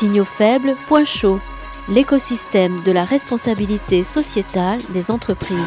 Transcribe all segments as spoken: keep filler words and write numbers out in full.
Signaux faibles, point chaud, l'écosystème de la responsabilité sociétale des entreprises.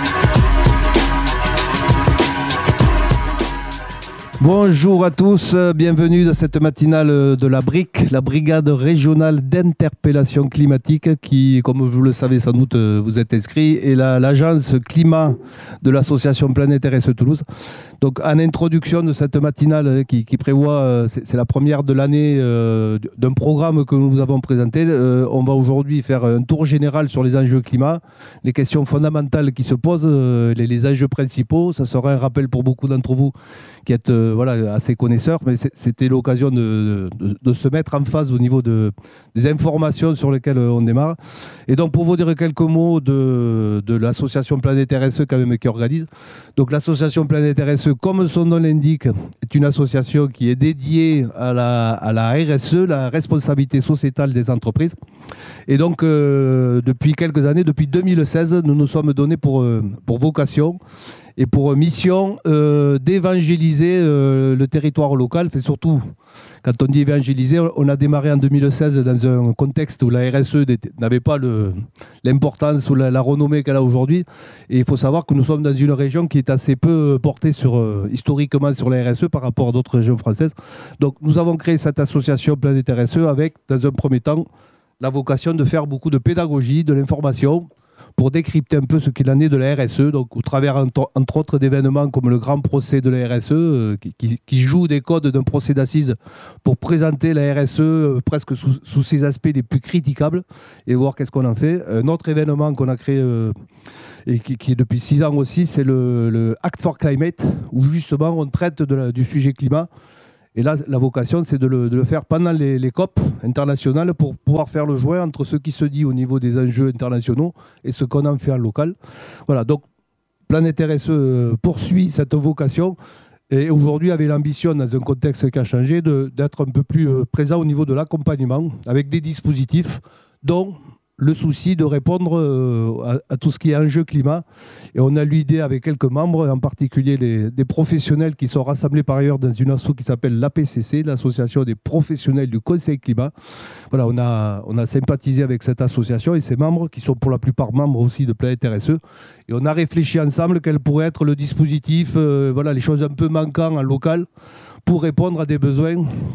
Bonjour à tous, bienvenue dans cette matinale de la B R I C, la Brigade régionale d'interpellation climatique qui, comme vous le savez sans doute, vous êtes inscrit, est la, l'agence climat de l'association Planète R S E Toulouse. Donc en introduction de cette matinale qui, qui prévoit, c'est, c'est la première de l'année euh, d'un programme que nous vous avons présenté, euh, on va aujourd'hui faire un tour général sur les enjeux climat, les questions fondamentales qui se posent, euh, les, les enjeux principaux. Ça sera un rappel pour beaucoup d'entre vous qui êtes euh, voilà, assez connaisseurs, mais c'était l'occasion de, de, de se mettre en phase au niveau de, des informations sur lesquelles on démarre. Et donc pour vous dire quelques mots de, de l'association Planète R S E quand même qui organise. Donc l'association Planète R S E, comme son nom l'indique, est une association qui est dédiée à la, à la R S E, la responsabilité sociétale des entreprises. Et donc euh, depuis quelques années, depuis deux mille seize, nous nous sommes donnés pour, euh, pour vocation et pour mission euh, d'évangéliser euh, le territoire local. Enfin, surtout, quand on dit évangéliser, on a démarré en deux mille seize dans un contexte où la R S E n'avait pas le, l'importance ou la, la renommée qu'elle a aujourd'hui. Et il faut savoir que nous sommes dans une région qui est assez peu portée sur, euh, historiquement sur la R S E par rapport à d'autres régions françaises. Donc nous avons créé cette association Planète R S E avec, dans un premier temps, la vocation de faire beaucoup de pédagogie, de l'information, pour décrypter un peu ce qu'il en est de la R S E, donc au travers entre, entre autres d'événements comme le grand procès de la R S E, euh, qui, qui, qui joue des codes d'un procès d'assises pour présenter la R S E euh, presque sous, sous ses aspects les plus critiquables et voir qu'est-ce qu'on en fait. Un autre événement qu'on a créé euh, et qui, qui est depuis six ans aussi, c'est le, le Act for Climate, où justement on traite de la, du sujet climat. Et là, la vocation, c'est de le, de le faire pendant les, les C O P internationales pour pouvoir faire le joint entre ce qui se dit au niveau des enjeux internationaux et ce qu'on en fait en local. Voilà, donc Planète R S E poursuit cette vocation et aujourd'hui avait l'ambition, dans un contexte qui a changé, de, d'être un peu plus présent au niveau de l'accompagnement avec des dispositifs dont le souci de répondre à, à tout ce qui est enjeu climat. Et on a eu l'idée avec quelques membres, en particulier les, des professionnels qui sont rassemblés par ailleurs dans une asso qui s'appelle l'A P C C, l'association des professionnels du Conseil climat. Voilà, on a, on a sympathisé avec cette association et ses membres, qui sont pour la plupart membres aussi de Planète R S E. Et on a réfléchi ensemble quel pourrait être le dispositif, euh, voilà, les choses un peu manquantes en local, pour répondre à des besoins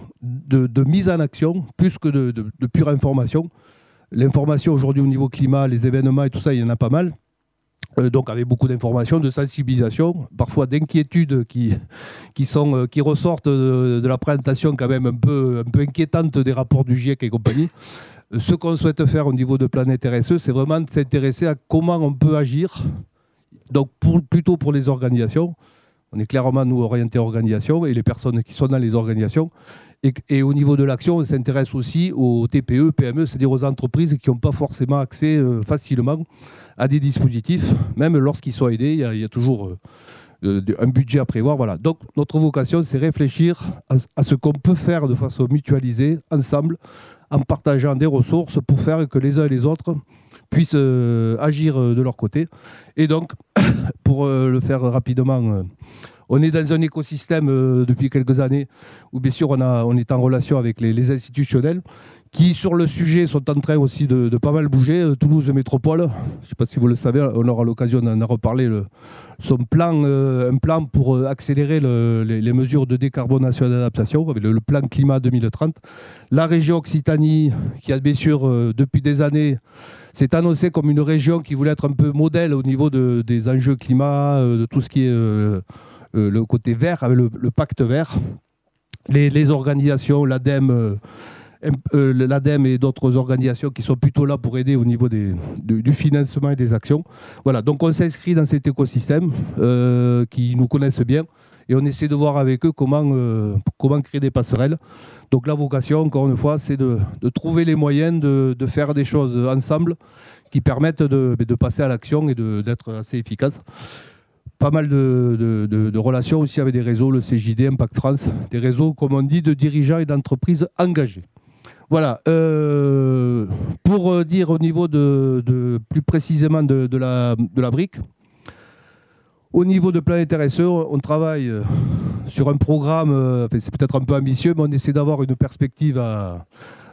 de, de mise en action, plus que de, de, de pure information. L'information aujourd'hui au niveau climat, les événements et tout ça, il y en a pas mal. Euh, donc avec beaucoup d'informations, de sensibilisation, parfois d'inquiétudes qui, qui, sont, euh, qui ressortent de, de la présentation quand même un peu, un peu inquiétante des rapports du GIEC et compagnie. Euh, ce qu'on souhaite faire au niveau de Planète R S E, c'est vraiment de s'intéresser à comment on peut agir, donc pour, plutôt pour les organisations. On est clairement, nous, orientés organisation et les personnes qui sont dans les organisations. Et, et au niveau de l'action, on s'intéresse aussi aux T P E, P M E, c'est-à-dire aux entreprises qui n'ont pas forcément accès euh, facilement à des dispositifs. Même lorsqu'ils sont aidés, il y a, il y a toujours euh, un budget à prévoir. Voilà. Donc notre vocation, c'est réfléchir à, à ce qu'on peut faire de façon mutualisée, ensemble, en partageant des ressources pour faire que les uns et les autres puissent euh, agir de leur côté. Et donc, pour euh, le faire rapidement, euh, on est dans un écosystème euh, depuis quelques années où, bien sûr, on, a, on est en relation avec les, les institutionnels qui, sur le sujet, sont en train aussi de, de pas mal bouger. Euh, Toulouse Métropole, je ne sais pas si vous le savez, on aura l'occasion d'en reparler, le, son plan, euh, un plan pour accélérer le, les, les mesures de décarbonation et d'adaptation, avec le, le plan climat deux mille trente. La région Occitanie, qui a bien sûr, euh, depuis des années, s'est annoncée comme une région qui voulait être un peu modèle au niveau de, des enjeux climat, euh, de tout ce qui est euh, euh, le côté vert, avec le, le pacte vert. Les, les organisations, l'ADEME, euh, euh, l'ADEME et d'autres organisations qui sont plutôt là pour aider au niveau des, de, du financement et des actions. Voilà, donc on s'inscrit dans cet écosystème euh, qui nous connaissent bien. Et on essaie de voir avec eux comment, euh, comment créer des passerelles. Donc la vocation, encore une fois, c'est de, de trouver les moyens de, de faire des choses ensemble qui permettent de, de passer à l'action et de, d'être assez efficaces. Pas mal de, de, de, de relations aussi avec des réseaux, le C J D, Impact France, des réseaux, comme on dit, de dirigeants et d'entreprises engagés. Voilà. Euh, pour dire au niveau de, de plus précisément de, de, la, de la brique, au niveau de Planète R S E, on travaille sur un programme, c'est peut-être un peu ambitieux, mais on essaie d'avoir une perspective à,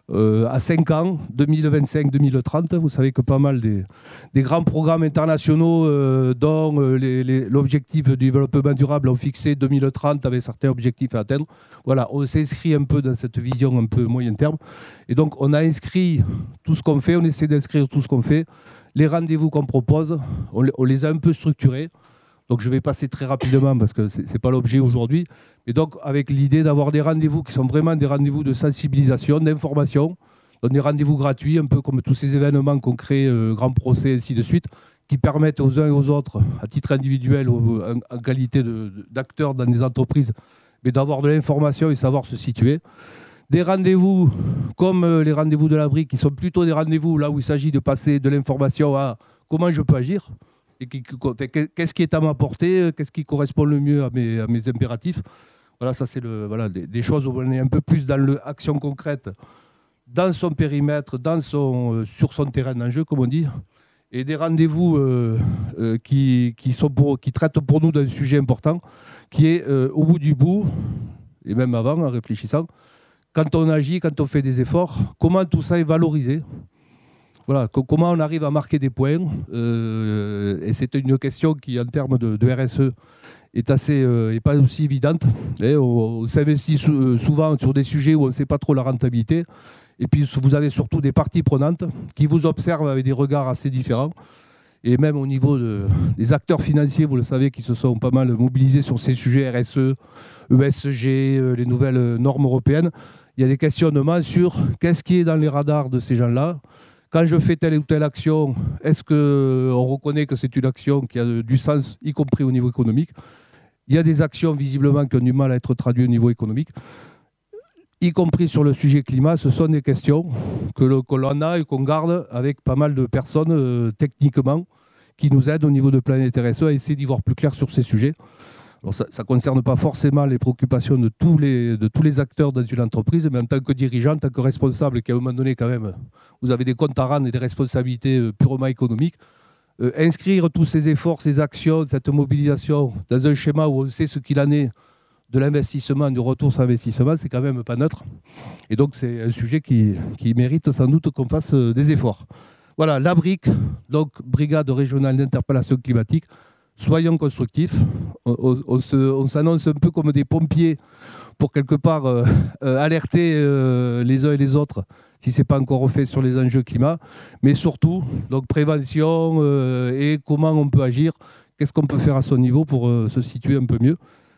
euh, à cinq ans, deux mille vingt-cinq deux mille trente. Vous savez que pas mal des, des grands programmes internationaux, euh, dont euh, les, les, l'objectif de développement durable, ont fixé deux mille trente avec certains objectifs à atteindre. Voilà, on s'inscrit un peu dans cette vision un peu moyen terme. Et donc, on a inscrit tout ce qu'on fait, on essaie d'inscrire tout ce qu'on fait. Les rendez-vous qu'on propose, on, on les a un peu structurés. Donc, je vais passer très rapidement parce que ce n'est pas l'objet aujourd'hui. Et donc, avec l'idée d'avoir des rendez-vous qui sont vraiment des rendez-vous de sensibilisation, d'information, donc des rendez-vous gratuits, un peu comme tous ces événements qu'on crée, euh, grands procès, ainsi de suite, qui permettent aux uns et aux autres, à titre individuel ou en, en qualité de, d'acteurs dans des entreprises, mais d'avoir de l'information et savoir se situer. Des rendez-vous comme les rendez-vous de la brique, qui sont plutôt des rendez-vous là où il s'agit de passer de l'information à comment je peux agir. Et qui, qu'est-ce qui est à ma portée, qu'est-ce qui correspond le mieux à mes, à mes impératifs. Voilà, ça c'est le, voilà, des, des choses où on est un peu plus dans l'action concrète, dans son périmètre, dans son, euh, sur son terrain d'enjeu, comme on dit. Et des rendez-vous euh, euh, qui, qui, sont pour, qui traitent pour nous d'un sujet important, qui est euh, au bout du bout, et même avant, en réfléchissant, quand on agit, quand on fait des efforts, comment tout ça est valorisé. Voilà, comment on arrive à marquer des points, euh, et c'est une question qui, en termes de, de R S E, est assez, euh, est pas aussi évidente. Et on, on s'investit sou, souvent sur des sujets où on ne sait pas trop la rentabilité, et puis vous avez surtout des parties prenantes qui vous observent avec des regards assez différents, et même au niveau de, des acteurs financiers, vous le savez, qui se sont pas mal mobilisés sur ces sujets R S E, E S G, euh, les nouvelles normes européennes. Il y a des questionnements sur qu'est-ce qui est dans les radars de ces gens-là. Quand je fais telle ou telle action, est-ce qu'on reconnaît que c'est une action qui a du sens, y compris au niveau économique? Il y a des actions visiblement qui ont du mal à être traduites au niveau économique, y compris sur le sujet climat. Ce sont des questions que, le, que l'on a et qu'on garde avec pas mal de personnes euh, techniquement qui nous aident au niveau de Planète R S E à essayer d'y voir plus clair sur ces sujets. Alors ça ne concerne pas forcément les préoccupations de tous les, de tous les acteurs dans une entreprise, mais en tant que dirigeant, en tant que responsable, qui à un moment donné, quand même, vous avez des comptes à rendre et des responsabilités purement économiques, euh, inscrire tous ces efforts, ces actions, cette mobilisation dans un schéma où on sait ce qu'il en est de l'investissement, du retour sur investissement, c'est quand même pas neutre. Et donc, c'est un sujet qui, qui mérite sans doute qu'on fasse des efforts. Voilà, la brique, donc Brigade régionale d'interpellation climatique. Soyons constructifs, on, on, on, se, on s'annonce un peu comme des pompiers pour quelque part euh, euh, alerter euh, les uns et les autres si ce n'est pas encore fait sur les enjeux climat, mais surtout donc prévention euh, et comment on peut agir, qu'est-ce qu'on peut faire à son niveau pour euh, se situer un peu mieux.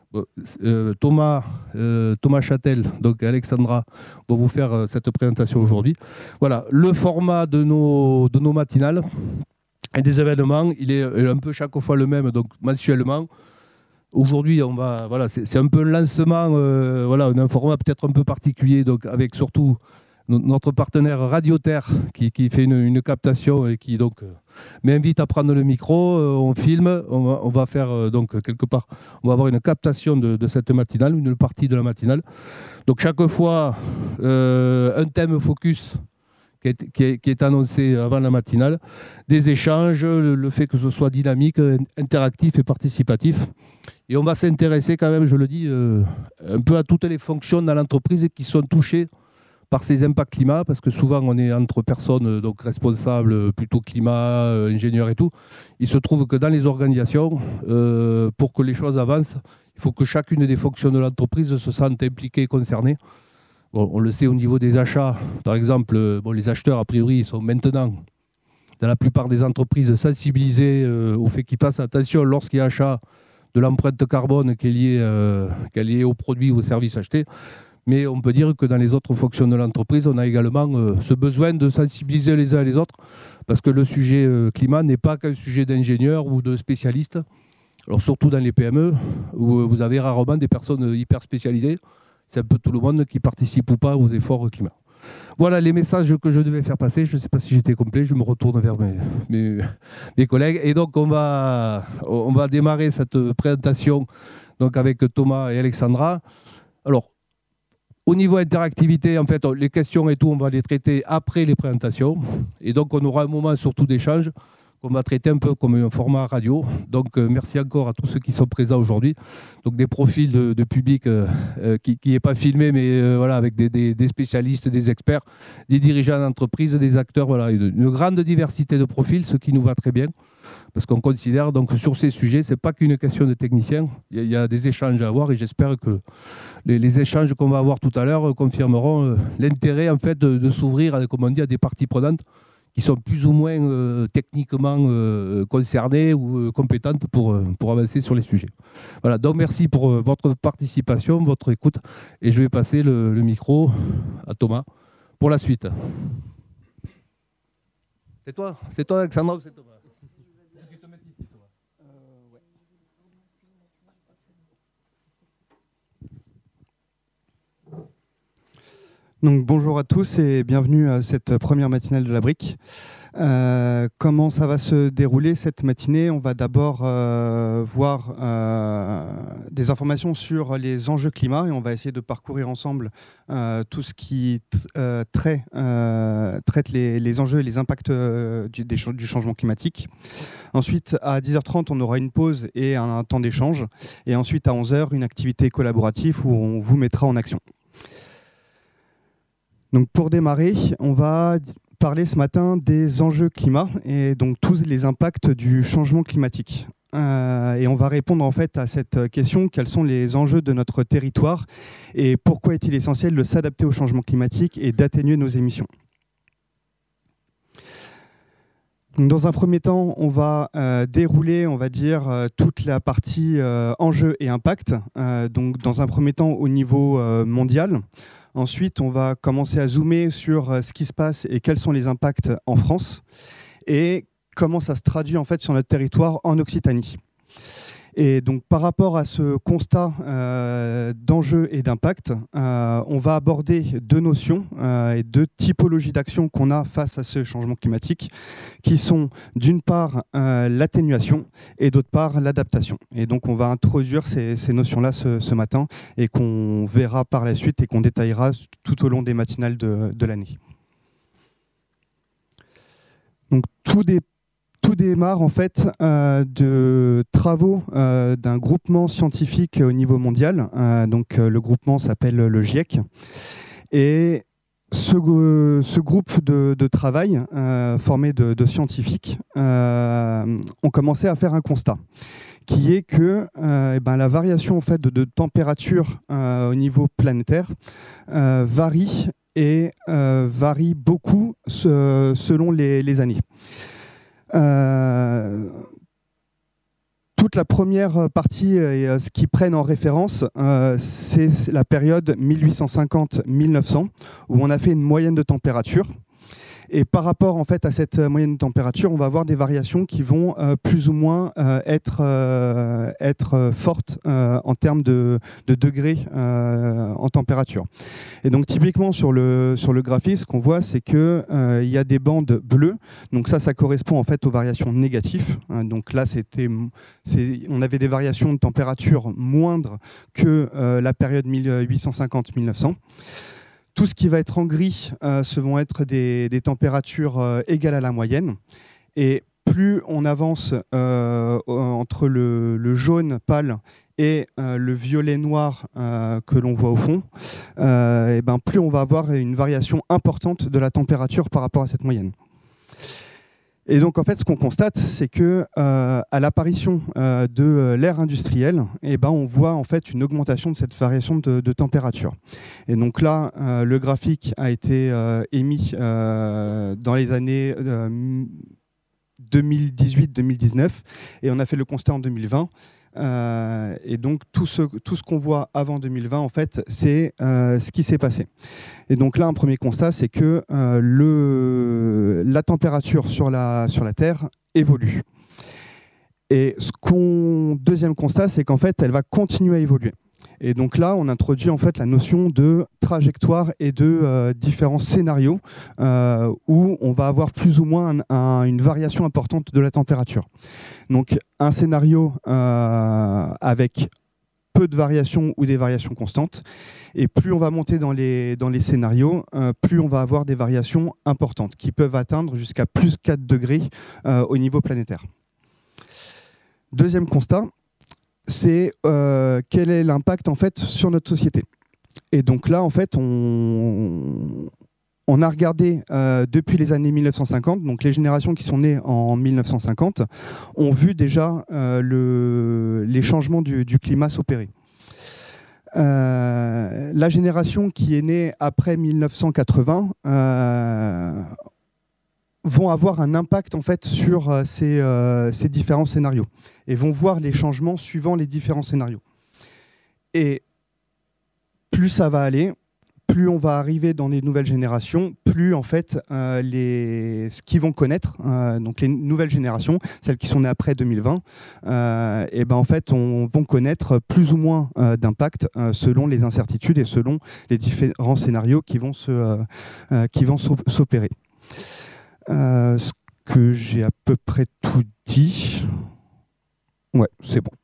Euh, Thomas, euh, Thomas Châtel, donc Alexandra, vont vous faire euh, cette présentation aujourd'hui. Voilà, le format de nos, de nos matinales. Et des événements, il est un peu chaque fois le même, donc mensuellement. Aujourd'hui, on va, voilà, c'est, c'est un peu un lancement, euh, voilà, un format peut-être un peu particulier, donc avec surtout notre partenaire Radioterre qui, qui fait une, une captation et qui donc euh, m'invite à prendre le micro. Euh, on filme, on va, on va faire euh, donc quelque part, on va avoir une captation de, de cette matinale, une partie de la matinale. Donc chaque fois, euh, un thème focus. Qui est, qui, est, qui est annoncé avant la matinale, des échanges, le, le fait que ce soit dynamique, interactif et participatif. Et on va s'intéresser quand même, je le dis, euh, un peu à toutes les fonctions dans l'entreprise qui sont touchées par ces impacts climat, parce que souvent on est entre personnes donc responsables, plutôt climat, euh, ingénieurs et tout. Il se trouve que dans les organisations, euh, pour que les choses avancent, il faut que chacune des fonctions de l'entreprise se sente impliquée et concernée. Bon, on le sait au niveau des achats, par exemple, bon, les acheteurs, a priori, ils sont maintenant, dans la plupart des entreprises, sensibilisés euh, au fait qu'ils fassent attention lorsqu'il y a achat de l'empreinte carbone qui est liée, euh, qui est liée aux produits ou aux services achetés. Mais on peut dire que dans les autres fonctions de l'entreprise, on a également euh, ce besoin de sensibiliser les uns et les autres, parce que le sujet euh, climat n'est pas qu'un sujet d'ingénieurs ou de spécialistes. Alors surtout dans les P M E, où vous avez rarement des personnes hyper spécialisées. C'est un peu tout le monde qui participe ou pas aux efforts climat. Voilà les messages que je devais faire passer. Je ne sais pas si j'étais complet. Je me retourne vers mes, mes, mes collègues. Et donc, on va, on va démarrer cette présentation donc, avec Thomas et Alexandra. Alors, au niveau interactivité, en fait, les questions et tout, on va les traiter après les présentations. Et donc, on aura un moment surtout d'échange qu'on va traiter un peu comme un format radio. Donc, euh, merci encore à tous ceux qui sont présents aujourd'hui. Donc, des profils de, de public euh, euh, qui n'est pas filmé, mais euh, voilà, avec des, des, des spécialistes, des experts, des dirigeants d'entreprise, des acteurs. Voilà, une, une grande diversité de profils, ce qui nous va très bien. Parce qu'on considère donc sur ces sujets, ce n'est pas qu'une question de techniciens. Il y, a, il y a des échanges à avoir et j'espère que les, les échanges qu'on va avoir tout à l'heure confirmeront euh, l'intérêt en fait, de, de s'ouvrir, comme on dit, à des parties prenantes qui sont plus ou moins euh, techniquement euh, concernées ou euh, compétentes pour, euh, pour avancer sur les sujets. Voilà, donc merci pour euh, votre participation, votre écoute. Et je vais passer le, le micro à Thomas pour la suite. C'est toi, c'est toi Alexandre ou c'est Thomas? Donc, bonjour à tous et bienvenue à cette première matinale de la brique. Euh, comment ça va se dérouler cette matinée? On va d'abord euh, voir euh, des informations sur les enjeux climat et on va essayer de parcourir ensemble euh, tout ce qui euh, trait, euh, traite les, les enjeux et les impacts euh, du, des, du changement climatique. Ensuite, à dix heures trente, on aura une pause et un, un temps d'échange. Et ensuite, à onze heures, une activité collaborative où on vous mettra en action. Donc pour démarrer, on va parler ce matin des enjeux climat et donc tous les impacts du changement climatique. Euh, et on va répondre en fait à cette question, quels sont les enjeux de notre territoire et pourquoi est-il essentiel de s'adapter au changement climatique et d'atténuer nos émissions. Donc dans un premier temps, on va euh, dérouler, on va dire, euh, toute la partie euh, enjeux et impacts. Euh, donc dans un premier temps au niveau euh, mondial. Ensuite, on va commencer à zoomer sur ce qui se passe et quels sont les impacts en France et comment ça se traduit en fait sur notre territoire en Occitanie. Et donc, par rapport à ce constat euh, d'enjeux et d'impact, euh, on va aborder deux notions euh, et deux typologies d'actions qu'on a face à ce changement climatique, qui sont d'une part euh, l'atténuation et d'autre part l'adaptation. Et donc, on va introduire ces, ces notions-là ce, ce matin et qu'on verra par la suite et qu'on détaillera tout au long des matinales de, de l'année. Donc, tout des Tout démarre en fait euh, de travaux euh, d'un groupement scientifique au niveau mondial. Euh, donc euh, le groupement s'appelle le GIEC. Et ce, euh, ce groupe de, de travail euh, formé de, de scientifiques euh, ont commencé à faire un constat, qui est que euh, eh ben, la variation en fait de, de température euh, au niveau planétaire euh, varie et euh, varie beaucoup ce, selon les, les années. Euh, toute la première partie, et euh, ce qu'ils prennent en référence, euh, c'est la période mille huit cent cinquante à mille neuf cents, où on a fait une moyenne de température. Et par rapport en fait, à cette moyenne de température, on va avoir des variations qui vont euh, plus ou moins euh, être, euh, être fortes euh, en termes de, de degrés euh, en température. Et donc typiquement sur le, sur le graphique, ce qu'on voit, c'est qu'il euh, y a des bandes bleues. Donc ça, ça correspond en fait aux variations négatives. Hein, donc là, c'était, c'est, on avait des variations de température moindres que euh, la période mille huit cent cinquante à mille neuf cents. Tout ce qui va être en gris, euh, ce vont être des, des températures euh, égales à la moyenne. Et plus on avance euh, entre le, le jaune pâle et euh, le violet noir euh, que l'on voit au fond, euh, et ben plus on va avoir une variation importante de la température par rapport à cette moyenne. Et donc en fait, ce qu'on constate, c'est que euh, à l'apparition euh, de l'ère industrielle, eh ben, on voit en fait une augmentation de cette variation de, de température. Et donc là, euh, le graphique a été euh, émis euh, dans les années euh, deux mille dix-huit deux mille dix-neuf et on a fait le constat en deux mille vingt. Euh, et donc tout ce, tout ce qu'on voit avant deux mille vingt, en fait, c'est euh, ce qui s'est passé. Et donc là, un premier constat, c'est que euh, le, la température sur la, sur la Terre évolue. Et ce qu'on, deuxième constat, c'est qu'en fait, elle va continuer à évoluer. Et donc là, on introduit en fait la notion de trajectoire et de euh, différents scénarios euh, où on va avoir plus ou moins un, un, une variation importante de la température. Donc un scénario euh, avec peu de variations ou des variations constantes. Et plus on va monter dans les, dans les scénarios, euh, plus on va avoir des variations importantes qui peuvent atteindre jusqu'à plus quatre degrés euh, au niveau planétaire. Deuxième constat, c'est euh, quel est l'impact en fait sur notre société. Et donc là, en fait, on, on a regardé euh, depuis les années mille neuf cent cinquante, donc les générations qui sont nées en mille neuf cent cinquante ont vu déjà euh, le, les changements du, du climat s'opérer. Euh, la génération qui est née après mille neuf cent quatre-vingts euh, vont avoir un impact en fait sur euh, ces, euh, ces différents scénarios et vont voir les changements suivant les différents scénarios. Et plus ça va aller, plus on va arriver dans les nouvelles générations, plus en fait euh, les, ce qu'ils vont connaître, euh, donc les nouvelles générations, celles qui sont nées après deux mille vingt, euh, et ben en fait on vont connaître plus ou moins euh, d'impact euh, selon les incertitudes et selon les différents scénarios qui vont se, euh, euh, qui vont s'opérer. Euh, ce que j'ai à peu près tout dit. Ouais, c'est bon.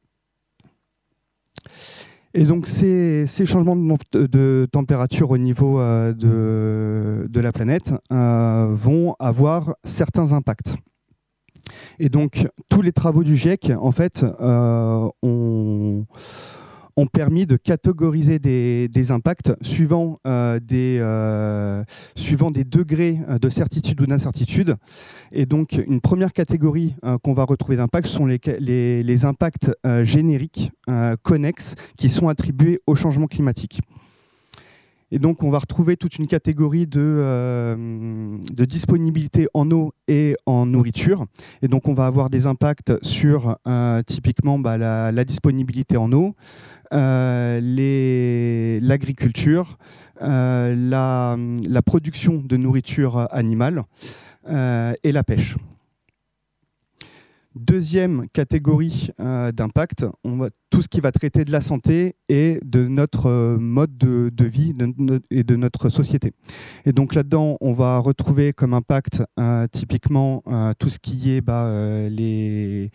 Et donc ces, ces changements de, de température au niveau euh, de, de la planète euh, vont avoir certains impacts. Et donc tous les travaux du GIEC en fait euh, ont, ont permis de catégoriser des, des impacts suivant, euh, des, euh, suivant des degrés de certitude ou d'incertitude. Et donc, une première catégorie euh, qu'on va retrouver d'impact sont les, les, les impacts euh, génériques, euh, connexes, qui sont attribués au changement climatique. Et donc, on va retrouver toute une catégorie de, euh, de disponibilité en eau et en nourriture. Et donc, on va avoir des impacts sur, euh, typiquement, bah, la, la disponibilité en eau, euh, l'agriculture, euh, la, la production de nourriture animale, Euh, et la pêche. Deuxième catégorie euh, d'impact, on va tout ce qui va traiter de la santé et de notre euh, mode de, de vie de, de, et de notre société. Et donc là-dedans, on va retrouver comme impact euh, typiquement euh, tout ce qui est bah, euh, les,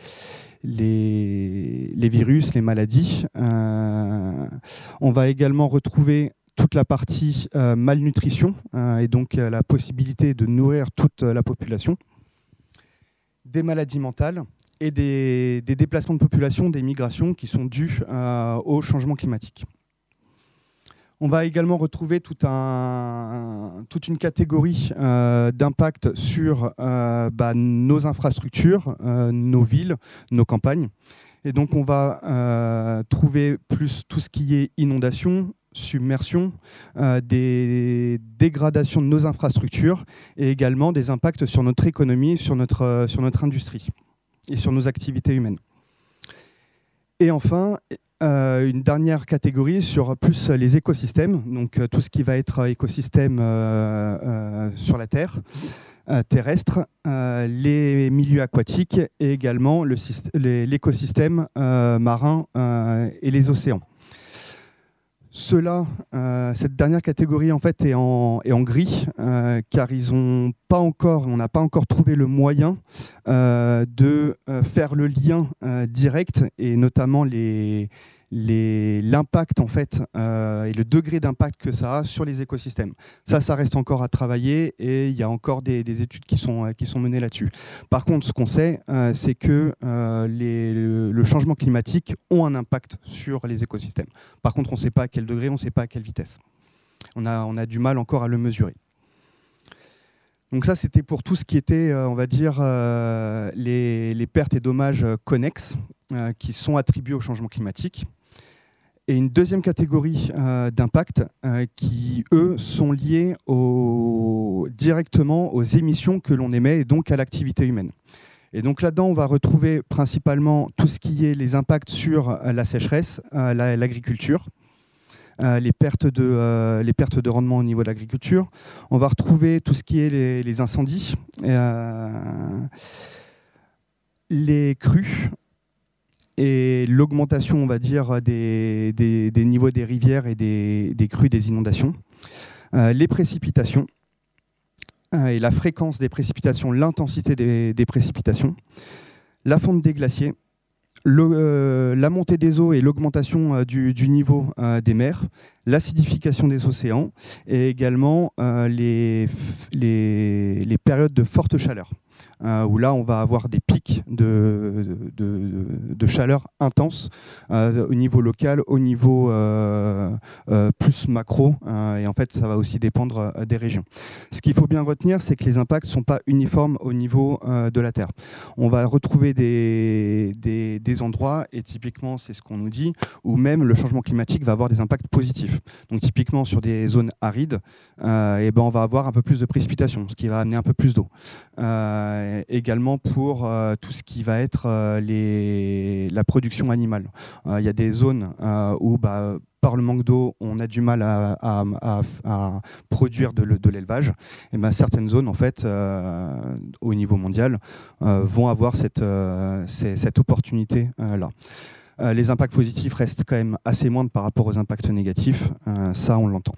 les, les virus, les maladies. Euh, on va également retrouver toute la partie euh, malnutrition euh, et donc euh, la possibilité de nourrir toute euh, la population, des maladies mentales et des, des déplacements de population, des migrations qui sont dues euh, au changement climatique. On va également retrouver tout un, toute une catégorie euh, d'impact sur euh, bah, nos infrastructures, euh, nos villes, nos campagnes. Et donc on va euh, trouver plus tout ce qui est inondation, submersion, euh, des dégradations de nos infrastructures et également des impacts sur notre économie, sur notre, euh, sur notre industrie et sur nos activités humaines. Et enfin, euh, une dernière catégorie sur plus les écosystèmes, donc euh, tout ce qui va être écosystème euh, euh, sur la Terre, euh, terrestre, euh, les milieux aquatiques et également l'écosystème euh, marin euh, et les océans. Cela, euh, cette dernière catégorie en fait est en, est en gris euh, car ils ont pas encore, on n'a pas encore trouvé le moyen euh, de euh, faire le lien euh, direct et notamment les, les, l'impact en fait euh, et le degré d'impact que ça a sur les écosystèmes. Ça, ça reste encore à travailler et il y a encore des, des études qui sont, qui sont menées là-dessus. Par contre, ce qu'on sait, euh, c'est que euh, les, le, le changement climatique ont un impact sur les écosystèmes. Par contre, on ne sait pas à quel degré, on ne sait pas à quelle vitesse. On a, on a du mal encore à le mesurer. Donc ça, c'était pour tout ce qui était, euh, on va dire, euh, les, les pertes et dommages connexes euh, qui sont attribués au changement climatique. Et une deuxième catégorie euh, d'impact euh, qui, eux, sont liés au, directement aux émissions que l'on émet et donc à l'activité humaine. Et donc là-dedans, on va retrouver principalement tout ce qui est les impacts sur euh, la sécheresse, euh, la, l'agriculture, euh, les, pertes de, euh, les pertes de rendement au niveau de l'agriculture. On va retrouver tout ce qui est les, les incendies, euh, les crues, et l'augmentation, on va dire, des, des, des niveaux des rivières et des, des crues, des inondations, euh, les précipitations, euh, et la fréquence des précipitations, l'intensité des, des précipitations, la fonte des glaciers, le, euh, la montée des eaux et l'augmentation euh, du, du niveau euh, des mers, l'acidification des océans et également euh, les, les, les périodes de forte chaleur. Euh, où là, on va avoir des pics de, de, de chaleur intense euh, au niveau local, au niveau euh, euh, plus macro, euh, et en fait, ça va aussi dépendre euh, des régions. Ce qu'il faut bien retenir, c'est que les impacts ne sont pas uniformes au niveau euh, de la Terre. On va retrouver des, des, des endroits, et typiquement, c'est ce qu'on nous dit, où même le changement climatique va avoir des impacts positifs. Donc typiquement, sur des zones arides, euh, et ben, on va avoir un peu plus de précipitations, ce qui va amener un peu plus d'eau. Euh, également pour euh, tout ce qui va être euh, les, la production animale. Il euh, y a des zones euh, où, bah, par le manque d'eau, on a du mal à, à, à, à produire de, de l'élevage. Et ben, certaines zones, en fait, euh, au niveau mondial, euh, vont avoir cette, euh, cette opportunité-là. Euh, les impacts positifs restent quand même assez moindres par rapport aux impacts négatifs. Euh, ça, on l'entend.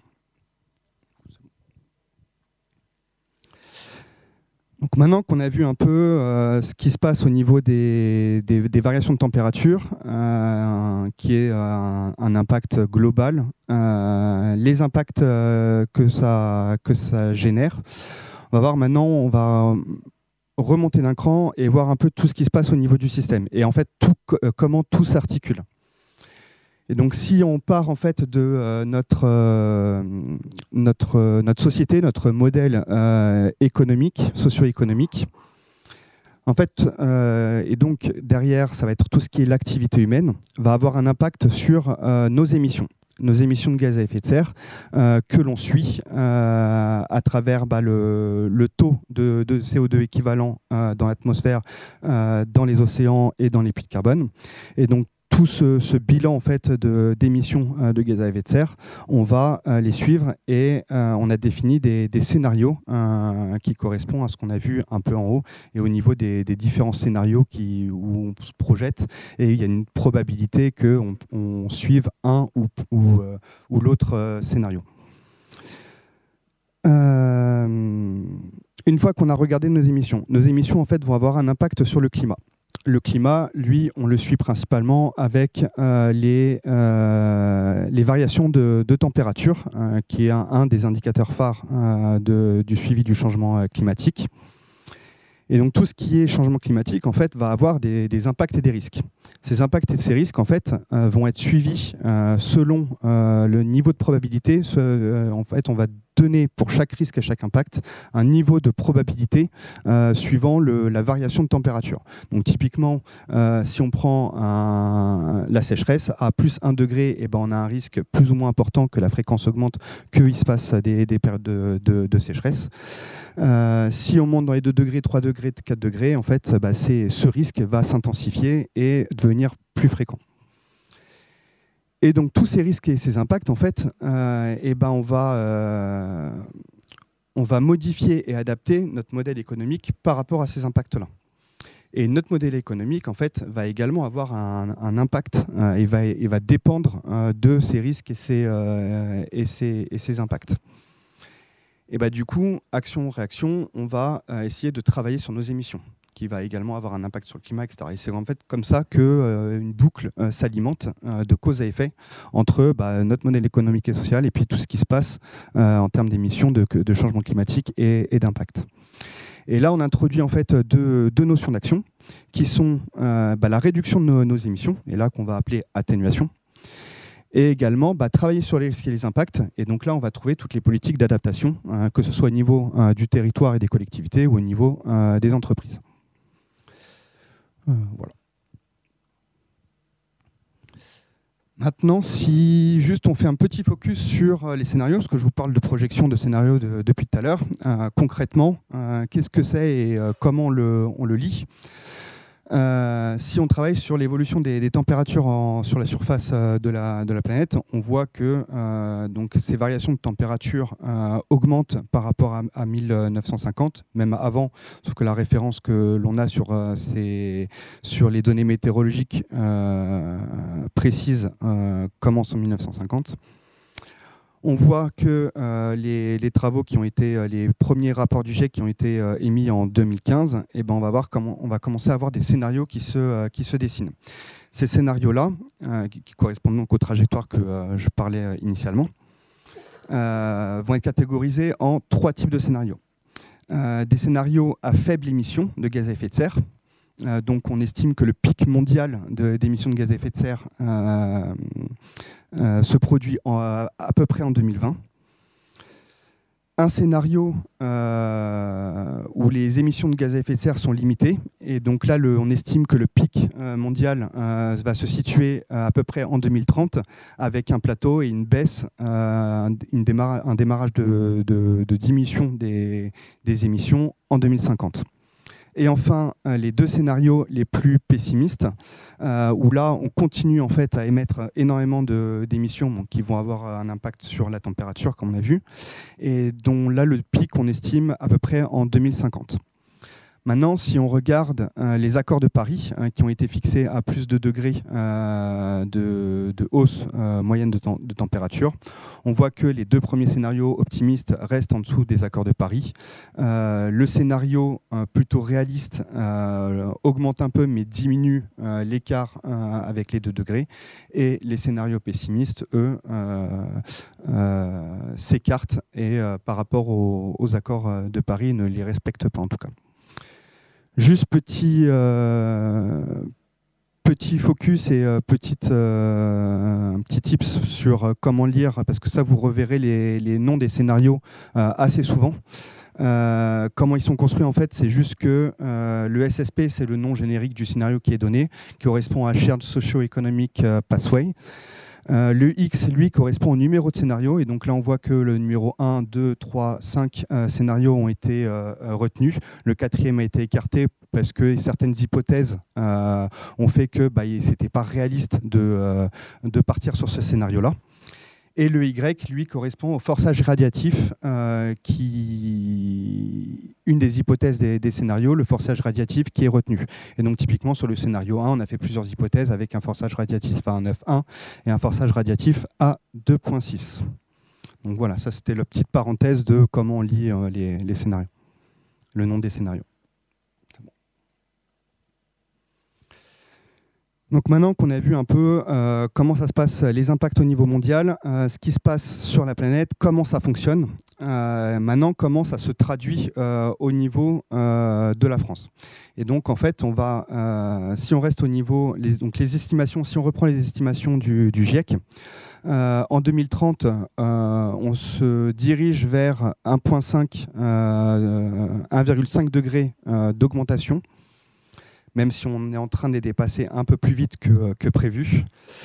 Donc maintenant qu'on a vu un peu euh, ce qui se passe au niveau des, des, des variations de température, euh, qui est euh, un impact global, euh, les impacts euh, que, ça, que ça génère, on va voir maintenant, on va remonter d'un cran et voir un peu tout ce qui se passe au niveau du système et en fait tout, euh, comment tout s'articule. Et donc, si on part en fait de euh, notre, euh, notre, euh, notre société, notre modèle euh, économique, socio-économique, en fait, euh, et donc derrière, ça va être tout ce qui est l'activité humaine, va avoir un impact sur euh, nos émissions. Nos émissions de gaz à effet de serre euh, que l'on suit euh, à travers bah, le, le taux de, de C O deux équivalent euh, dans l'atmosphère, euh, dans les océans et dans les puits de carbone. Et donc, tout ce, ce bilan en fait, de, d'émissions euh, de gaz à effet de serre, on va euh, les suivre et euh, on a défini des, des scénarios euh, qui correspondent à ce qu'on a vu un peu en haut et au niveau des, des différents scénarios qui, où on se projette et il y a une probabilité qu'on on suive un ou, ou, euh, ou l'autre euh, scénario. Euh, une fois qu'on a regardé nos émissions, nos émissions en fait, vont avoir un impact sur le climat. Le climat, lui, on le suit principalement avec euh, les, euh, les variations de, de température, euh, qui est un, un des indicateurs phares euh, de, du suivi du changement climatique. Et donc tout ce qui est changement climatique, en fait, va avoir des, des impacts et des risques. Ces impacts et ces risques, en fait, euh, vont être suivis euh, selon euh, le niveau de probabilité. Ce, euh, en fait, on va donner pour chaque risque et chaque impact un niveau de probabilité euh, suivant le, la variation de température. Donc typiquement, euh, si on prend un, la sécheresse, à plus un degré, eh ben, on a un risque plus ou moins important que la fréquence augmente, qu'il se passe des, des périodes de, de, de sécheresse. Euh, si on monte dans les deux degrés, trois degrés, quatre degrés, en fait, bah, c'est, ce risque va s'intensifier et devenir plus fréquent. Et donc tous ces risques et ces impacts, en fait, euh, eh ben, on va, euh, on va modifier et adapter notre modèle économique par rapport à ces impacts-là. Et notre modèle économique, en fait, va également avoir un, un impact euh, et, va, et va dépendre euh, de ces risques et ces, euh, et ces, et ces impacts. Et bah, du coup, action-réaction, on va euh, essayer de travailler sur nos émissions, qui va également avoir un impact sur le climat, et cetera. Et c'est en fait comme ça qu'une euh, boucle euh, s'alimente euh, de cause à effet entre bah, notre modèle économique et social et puis tout ce qui se passe euh, en termes d'émissions, de, de changement climatique et, et d'impact. Et là, on introduit en fait deux, deux notions d'action qui sont euh, bah, la réduction de nos, nos émissions, et là qu'on va appeler atténuation, et également bah, travailler sur les risques et les impacts. Et donc là, on va trouver toutes les politiques d'adaptation, euh, que ce soit au niveau euh, du territoire et des collectivités ou au niveau euh, des entreprises. Euh, voilà. Maintenant, si juste on fait un petit focus sur les scénarios, parce que je vous parle de projection de scénarios de, depuis tout à l'heure, euh, concrètement, euh, qu'est-ce que c'est et euh, comment on le, on le lit ? Euh, si on travaille sur l'évolution des, des températures en, sur la surface euh, de, la, de la planète, on voit que euh, donc, ces variations de température euh, augmentent par rapport à, à mille neuf cent cinquante, même avant, sauf que la référence que l'on a sur, euh, ces, sur les données météorologiques euh, précises euh, commence en mille neuf cent cinquante. On voit que euh, les, les travaux qui ont été, euh, les premiers rapports du GIEC qui ont été euh, émis en deux mille quinze, eh ben on va voir comment on va commencer à avoir des scénarios qui se, euh, qui se dessinent. Ces scénarios-là, euh, qui, qui correspondent donc aux trajectoires que euh, je parlais euh, initialement, euh, vont être catégorisés en trois types de scénarios. Euh, des scénarios à faible émission de gaz à effet de serre. Euh, donc on estime que le pic mondial d'émissions de, de gaz à effet de serre euh, euh, se produit en, à peu près en deux mille vingt. Un scénario euh, où les émissions de gaz à effet de serre sont limitées. Et donc là, le, on estime que le pic euh, mondial euh, va se situer à peu près en deux mille trente, avec un plateau et une baisse, euh, une démarra- un démarrage de, de, de diminution des, des émissions en deux mille cinquante. Et enfin, les deux scénarios les plus pessimistes, euh, où là, on continue en fait à émettre énormément de, d'émissions bon, qui vont avoir un impact sur la température, comme on a vu, et dont là, le pic, on estime à peu près en deux mille cinquante. Maintenant, si on regarde euh, les accords de Paris, hein, qui ont été fixés à plus de degrés euh, de, de hausse euh, moyenne de, temps, de température, on voit que les deux premiers scénarios optimistes restent en dessous des accords de Paris. Euh, le scénario euh, plutôt réaliste euh, augmente un peu, mais diminue euh, l'écart euh, avec les deux degrés. Et les scénarios pessimistes, eux, euh, euh, s'écartent et euh, par rapport aux, aux accords de Paris, ne les respectent pas en tout cas. Juste petit, euh, petit focus et euh, petite, euh, un petit tips sur euh, comment lire, parce que ça, vous reverrez les, les noms des scénarios euh, assez souvent. Euh, comment ils sont construits, en fait, c'est juste que euh, le S S P, c'est le nom générique du scénario qui est donné, qui correspond à Shared Socio-Economic Pathway. Euh, le X, lui, correspond au numéro de scénario. Et donc là, on voit que le numéro un, deux, trois, cinq euh, scénarios ont été euh, retenus. Le quatrième a été écarté parce que certaines hypothèses euh, ont fait que bah, ce n'était pas réaliste de, euh, de partir sur ce scénario-là. Et le Y, lui, correspond au forçage radiatif, euh, qui une des hypothèses des, des scénarios, le forçage radiatif qui est retenu. Et donc typiquement sur le scénario un, on a fait plusieurs hypothèses avec un forçage radiatif à neuf virgule un et un forçage radiatif à deux virgule six. Donc voilà, ça c'était la petite parenthèse de comment on lit euh, les, les scénarios, le nom des scénarios. Donc maintenant qu'on a vu un peu euh, comment ça se passe, les impacts au niveau mondial, euh, ce qui se passe sur la planète, comment ça fonctionne, euh, maintenant comment ça se traduit euh, au niveau euh, de la France. Et donc en fait, on va, euh, si on reste au niveau, les, donc les estimations, si on reprend les estimations du, du GIEC, euh, en deux mille trente, euh, on se dirige vers un virgule cinq, euh, un virgule cinq degrés euh, d'augmentation, même si on est en train de les dépasser un peu plus vite que, que prévu.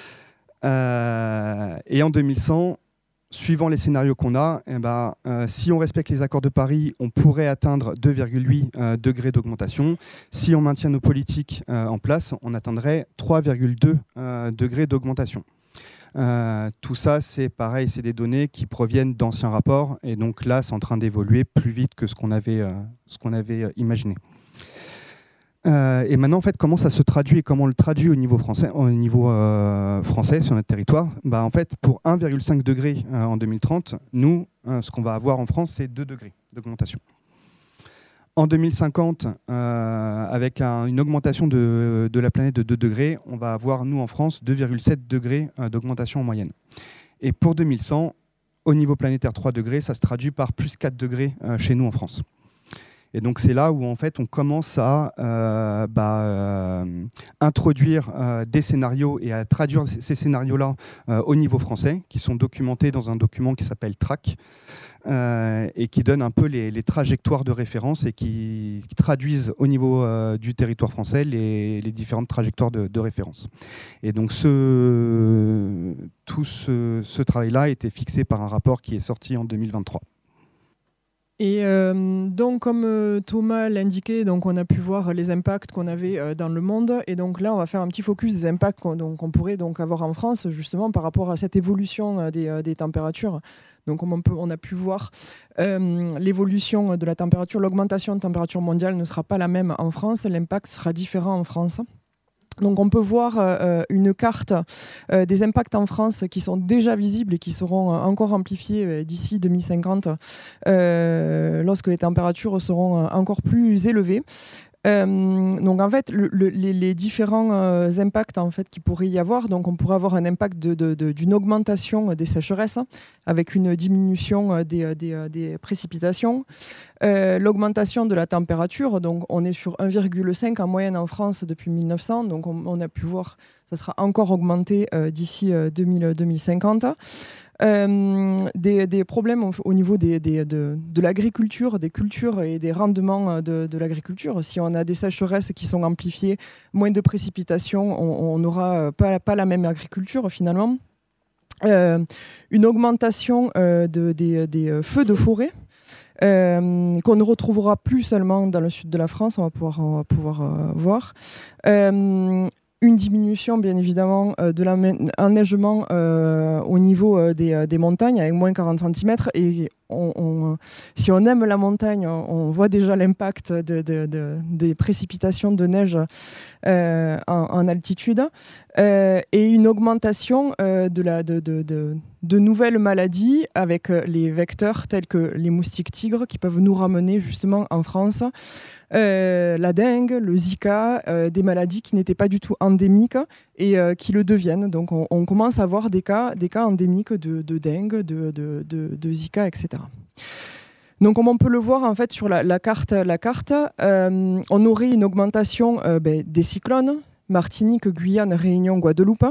Euh, et en deux mille cent, suivant les scénarios qu'on a, eh ben, euh, si on respecte les accords de Paris, on pourrait atteindre deux virgule huit euh, degrés d'augmentation. Si on maintient nos politiques euh, en place, on atteindrait trois virgule deux euh, degrés d'augmentation. Euh, tout ça, c'est pareil, c'est des données qui proviennent d'anciens rapports. Et donc là, c'est en train d'évoluer plus vite que ce qu'on avait, euh, ce qu'on avait imaginé. Euh, et maintenant, en fait, comment ça se traduit et comment on le traduit au niveau français, au niveau euh, français sur notre territoire. Bah, en fait, pour un virgule cinq degré euh, en deux mille trente, nous, euh, ce qu'on va avoir en France, c'est deux degrés d'augmentation. En deux mille cinquante, euh, avec un, une augmentation de, de la planète de deux degrés, on va avoir, nous, en France, deux virgule sept degrés euh, d'augmentation en moyenne. Et pour deux mille cent, au niveau planétaire trois degrés, ça se traduit par plus quatre degrés euh, chez nous en France. Et donc c'est là où en fait on commence à euh, bah, euh, introduire euh, des scénarios et à traduire ces scénarios-là euh, au niveau français, qui sont documentés dans un document qui s'appelle TRAC, euh, et qui donne un peu les, les trajectoires de référence et qui, qui traduisent au niveau euh, du territoire français les, les différentes trajectoires de, de référence. Et donc ce, tout ce, ce travail-là a été fixé par un rapport qui est sorti en deux mille vingt-trois. Et euh, donc, comme euh, Thomas l'indiquait, donc on a pu voir les impacts qu'on avait euh, dans le monde. Et donc là, on va faire un petit focus des impacts qu'on, donc, qu'on pourrait donc avoir en France, justement, par rapport à cette évolution euh, des, euh, des températures. Donc, comme on, peut, on a pu voir, euh, l'évolution de la température, l'augmentation de température mondiale ne sera pas la même en France. L'impact sera différent en France. Donc on peut voir euh, une carte euh, des impacts en France qui sont déjà visibles et qui seront encore amplifiés euh, d'ici deux mille cinquante euh, lorsque les températures seront encore plus élevées. Euh, donc en fait, le, le, les, les différents euh, impacts en fait qu'il pourrait y avoir, donc on pourrait avoir un impact de, de, de, d'une augmentation des sécheresses avec une diminution des, des, des précipitations, euh, l'augmentation de la température, donc on est sur un virgule cinq en moyenne en France depuis mille neuf cents, donc on, on a pu voir ça sera encore augmenté euh, d'ici euh, deux mille, deux mille cinquante. Euh, des, des problèmes au, au niveau des, des, de, de l'agriculture, des cultures et des rendements de, de l'agriculture. Si on a des sécheresses qui sont amplifiées, moins de précipitations, on n'aura pas, pas la même agriculture finalement. Euh, une augmentation euh, de, des, des feux de forêt. Euh, qu'on ne retrouvera plus seulement dans le sud de la France, on va pouvoir, on va pouvoir euh, voir. Euh, Une diminution, bien évidemment, euh, de l'enneigement euh, au niveau euh, des, euh, des montagnes, avec moins quarante centimètres. Et on, on, si on aime la montagne, on, on voit déjà l'impact de, de, de, des précipitations de neige euh, en, en altitude. Euh, et une augmentation euh, de, la, de, de, de, de nouvelles maladies avec les vecteurs tels que les moustiques tigres qui peuvent nous ramener justement en France. Euh, la dengue, le Zika, euh, des maladies qui n'étaient pas du tout endémiques et euh, qui le deviennent. Donc on, on commence à voir des cas, des cas endémiques de, de dengue, de, de, de, de Zika, et cetera. Donc comme on peut le voir en fait sur la, la carte, la carte euh, on aurait une augmentation euh, ben, des cyclones, Martinique, Guyane, Réunion, Guadeloupe.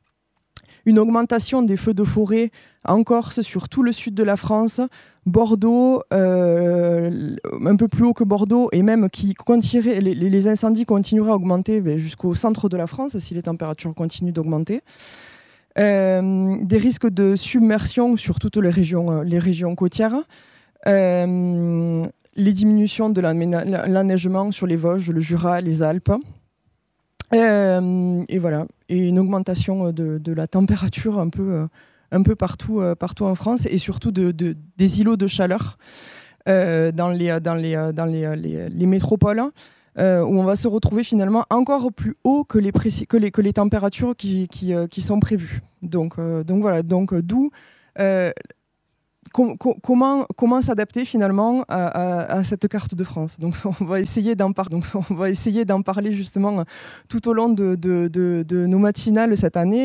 Une augmentation des feux de forêt en Corse, sur tout le sud de la France, Bordeaux, euh, un peu plus haut que Bordeaux, et même qui continuerait, les, les incendies continueraient à augmenter ben, jusqu'au centre de la France si les températures continuent d'augmenter. Euh, des risques de submersion sur toutes les régions, les régions côtières. Euh, les diminutions de l'enneigement sur les Vosges, le Jura, les Alpes. Euh, et voilà, et une augmentation de, de la température un peu, euh, un peu partout, euh, partout en France, et surtout de, de, des îlots de chaleur euh, dans, les, dans, les, dans les, les, les métropoles, euh, où on va se retrouver finalement encore plus haut que les, précis, que les, que les températures qui, qui, qui sont prévues. Donc, euh, donc voilà, donc d'où... Euh, Com- com- comment, comment s'adapter finalement à, à, à cette carte de France. Donc on va essayer d'en par- donc on va essayer d'en parler justement tout au long de, de, de, de nos matinales cette année.